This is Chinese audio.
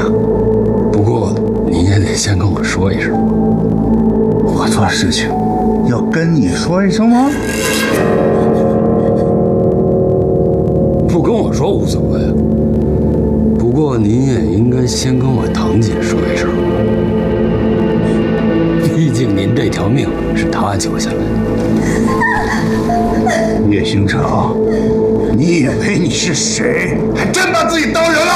不过你也得先跟我说一声。 我做事情要跟你说一声吗？ 不跟我说无所谓，不过你也应该先跟我堂姐说一声。毕竟您这条命是她救下来的。 叶星辰，你以为你是谁？还真把自己当人了？